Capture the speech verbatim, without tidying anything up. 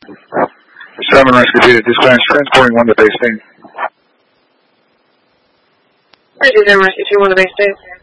seven Rescue Peter, dispatch, transporting one to base state. Rescue seven Rescue two, one to base state.